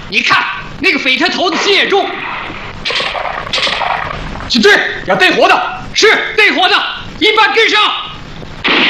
你看那个匪特头子心也重。 进队，要带火的。 是带火的，一班跟上。